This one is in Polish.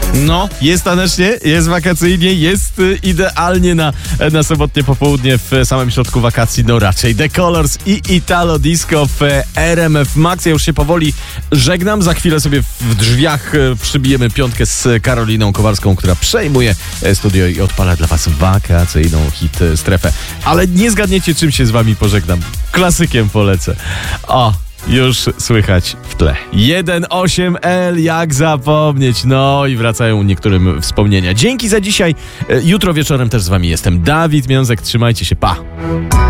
No, jest tanecznie, jest wakacyjnie, jest idealnie na sobotnie popołudnie w samym środku wakacji. No raczej The Colors i Italo Disco w RMF Max. Ja już się powoli żegnam. Za chwilę sobie w drzwiach przybijemy piątkę z Karoliną Kowalską, która przejmuje studio i odpala dla was wakacyjną hit strefę. Ale nie zgadniecie, czym się z wami pożegnam. Klasykiem polecę. O, już słychać w tle. 1.8L, jak zapomnieć. No i wracają niektórym wspomnienia. Dzięki za dzisiaj. Jutro wieczorem też z wami jestem. Dawid Miązek, trzymajcie się, pa.